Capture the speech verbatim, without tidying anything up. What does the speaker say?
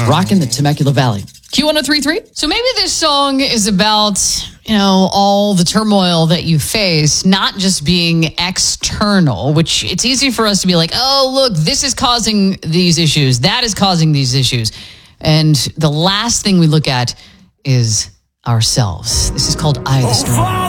rocking the Temecula Valley. Q one oh three point three. So maybe this song is about, you know, all the turmoil that you face, not just being external, which it's easy for us to be like, oh, look, this is causing these issues. That is causing these issues. And the last thing we look at is ourselves. This is called Eye of the Storm.